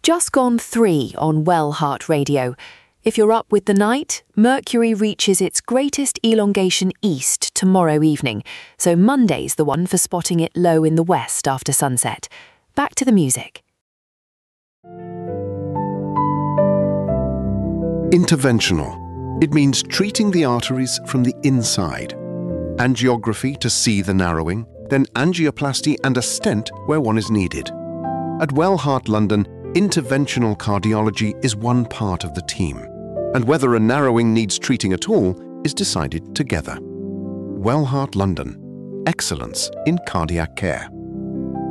Just gone 3 on Well Heart Radio. If you're up with the night, Mercury reaches its greatest elongation east tomorrow evening, so Monday's the one for spotting it low in the west after sunset. Back to the music. Interventional. It means treating the arteries from the inside. Angiography to see the narrowing, then angioplasty and a stent where one is needed. At Well Heart London, interventional cardiology is one part of the team, and whether a narrowing needs treating at all is decided together. Well Heart London. Excellence in cardiac care.